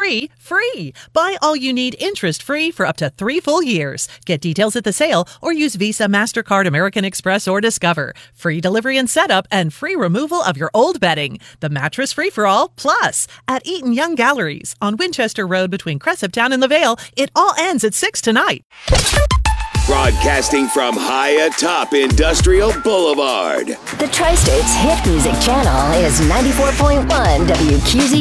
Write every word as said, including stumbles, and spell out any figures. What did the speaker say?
free, free. Buy all you need interest-free for up to three full years. Get details at the sale or use Visa, MasterCard, American Express, or Discover. Free delivery and setup and free removal of your old bedding. The mattress free-for-all plus at Eaton Young Galleries on Winchester Road between Cresaptown and the Vale. It all ends at six tonight. Broadcasting from high atop Industrial Boulevard. The Tri-State's hit music channel is ninety-four point one W Q Z.